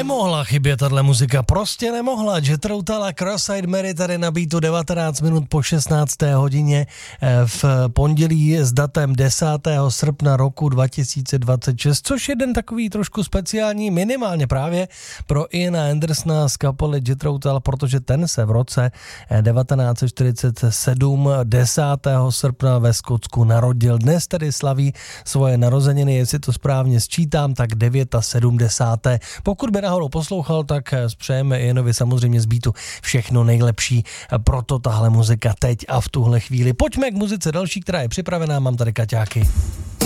Nemohla chybět tahle muzika, prostě nemohla. Jethro Tull a Cross-Eyed Mary tady na beatu 19 minut po 16. hodině v pondělí s datem 10. srpna roku 2026, což je den takový trošku speciální, minimálně právě pro Iana Andersona z kapely Jethro Tull, protože ten se v roce 1947 10. srpna ve Skotsku narodil. Dnes tedy slaví svoje narozeniny, jestli to správně sčítám, tak 79. Pokud by náhodou poslouchal, tak přejeme Ianovi samozřejmě z beatu všechno nejlepší, proto tahle muzika teď a v tuhle chvíli. Pojďme k muzice další, která je připravená, mám tady Kaťáky.